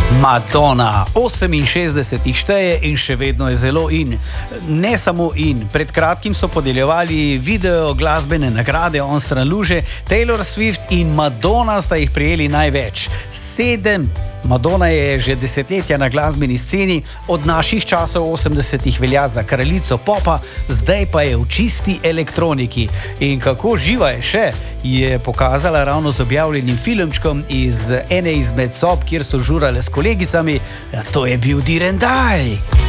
Madonna, 68 jih šteje in še vedno je zelo in. Ne samo in. Pred kratkim so podeljevali video glasbene nagrade onstran luže. Taylor Swift in Madonna sta jih prejeli največ. 7. Madonna je že desetletja na glasbeni sceni, od naših časov 80-ih velja za kraljico popa, zdaj pa je v čisti elektroniki. In kako živa je še, je pokazala ravno z objavljenim filmčkom iz ene izmed sob, kjer so žurale s kolegicami. Ja, to je bil Direndaj.